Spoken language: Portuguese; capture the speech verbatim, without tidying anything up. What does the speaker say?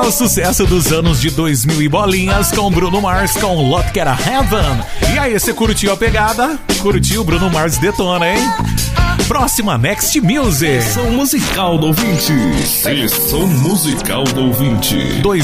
O sucesso dos anos de dois mil e bolinhas com Bruno Mars com Lot Get a Heaven. E aí, você curtiu a pegada? Curtiu? Bruno Mars detona, hein? Próxima, Next Music. Sessão musical do ouvinte. Sessão musical do ouvinte.